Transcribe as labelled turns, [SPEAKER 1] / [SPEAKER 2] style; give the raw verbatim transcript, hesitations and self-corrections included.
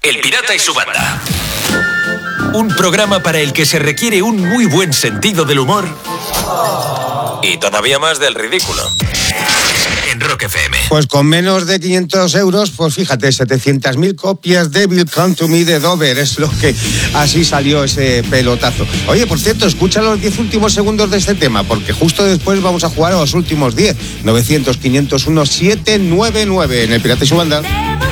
[SPEAKER 1] El Pirata y su banda. Un programa para el que se requiere un muy buen sentido del humor y todavía más del ridículo. En Rock F M.
[SPEAKER 2] Pues con menos de quinientos euros, pues fíjate, setecientas mil copias de Will Come to Me de Dover, es lo que así salió ese pelotazo. Oye, por cierto, escucha los diez últimos segundos de este tema, porque justo después vamos a jugar a los últimos diez. novecientos, quinientos uno, setecientos noventa y nueve en El Pirata y su banda.